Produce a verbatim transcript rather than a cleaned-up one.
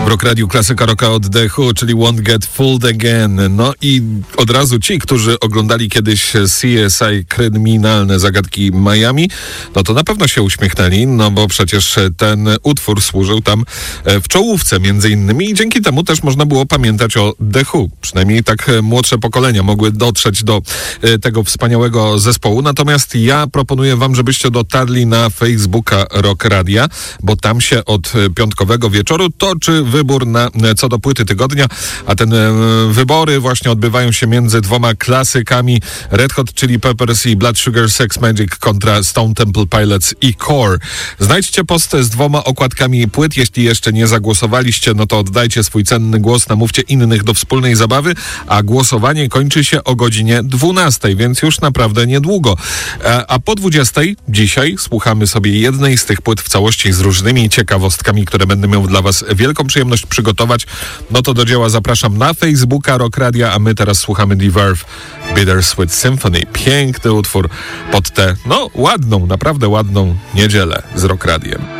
W Rock Radiu klasyka rocka oddechu, czyli Won't Get Fooled Again. No i od razu ci, którzy oglądali kiedyś C S I Kryminalne Zagadki Miami, no to na pewno się uśmiechnęli, no bo przecież ten utwór służył tam w czołówce między innymi i dzięki temu też można było pamiętać o The Who. Przynajmniej tak młodsze pokolenia mogły dotrzeć do tego wspaniałego zespołu. Natomiast ja proponuję wam, żebyście dotarli na Facebooka Rock Radia, bo tam się od piątkowego wieczoru toczy wybór na co do płyty tygodnia, a te wybory właśnie odbywają się między dwoma klasykami Red Hot Chili Peppers i Blood Sugar Sex Magic kontra Stone Temple Pilots i Core. Znajdźcie post z dwoma okładkami płyt. Jeśli jeszcze nie zagłosowaliście, no to oddajcie swój cenny głos, namówcie innych do wspólnej zabawy, a głosowanie kończy się o godzinie dwunastej, więc już naprawdę niedługo. A po dwudziestej dzisiaj słuchamy sobie jednej z tych płyt w całości z różnymi ciekawostkami, które będę miał dla was wielką przyjemność przygotować. No to do dzieła zapraszam na Facebooka Rock Radia, a my teraz słuchamy The Verve Bittersweet Symphony. Piękny utwór pod tę, no ładną, naprawdę ładną niedzielę z Rock Radiem.